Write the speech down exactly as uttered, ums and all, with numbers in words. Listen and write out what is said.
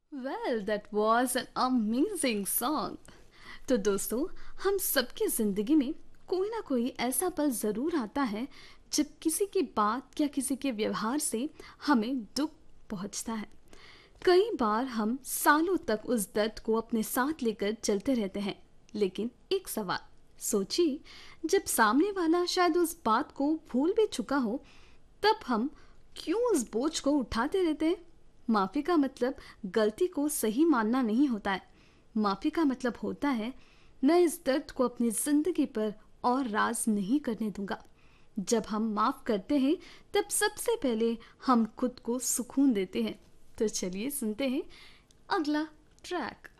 Well that was an amazing song. तो दोस्तों, हम सबकी ज़िंदगी में कोई ना कोई ऐसा पल ज़रूर आता है जब किसी की बात या किसी के व्यवहार से हमें दुख पहुंचता है। कई बार हम सालों तक उस दर्द को अपने साथ लेकर चलते रहते हैं। लेकिन एक सवाल सोचिए, जब सामने वाला शायद उस बात को भूल भी चुका हो, तब हम क्यों उस बोझ को उठाते रहते हैं? माफी का मतलब गलती को सही मानना नहीं होता है। माफी का मतलब होता है, मैं इस दर्द को अपनी जिंदगी पर और राज नहीं करने दूंगा। जब हम माफ करते हैं, तब सबसे पहले हम खुद को सुकून देते हैं। तो चलिए सुनते हैं अगला ट्रैक।